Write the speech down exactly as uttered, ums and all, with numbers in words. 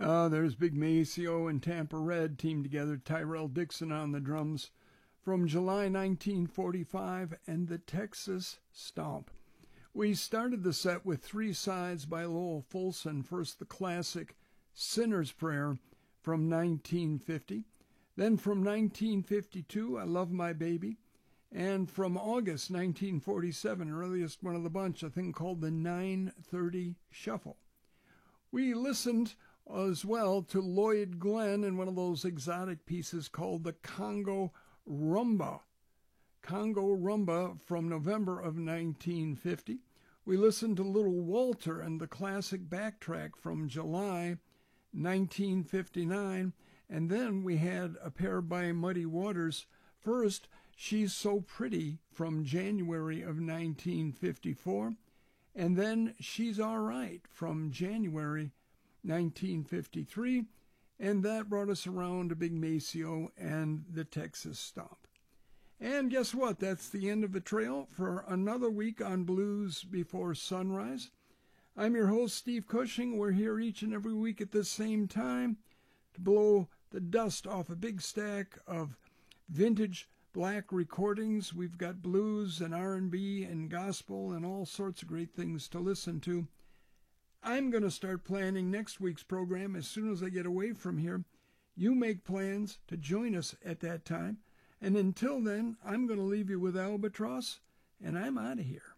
Uh, there's Big Maceo and Tampa Red teamed together, Tyrell Dixon on the drums, from July nineteen forty-five, and the Texas Stomp. We started the set with Three Sides by Lowell Fulson, first the classic Sinner's Prayer from nineteen fifty, then from nineteen fifty-two, I Love My Baby, and from August nineteen forty-seven, earliest one of the bunch, a thing called the nine thirty Shuffle. We listened as well to Lloyd Glenn in one of those exotic pieces called the Congo Rumba. Congo Rumba from November of nineteen fifty. We listened to Little Walter and the classic Backtrack from July nineteen fifty-nine. And then we had a pair by Muddy Waters. First, She's So Pretty from January of nineteen fifty-four. And then She's All Right from January nineteen fifty-three. And that brought us around to Big Maceo and the Texas Stomp. And guess what? That's the end of the trail for another week on Blues Before Sunrise. I'm your host, Steve Cushing. We're here each and every week at the same time to blow the dust off a big stack of vintage black recordings. We've got blues and R and B and gospel and all sorts of great things to listen to. I'm going to start planning next week's program as soon as I get away from here. You make plans to join us at that time. And until then, I'm going to leave you with Albatross, and I'm out of here.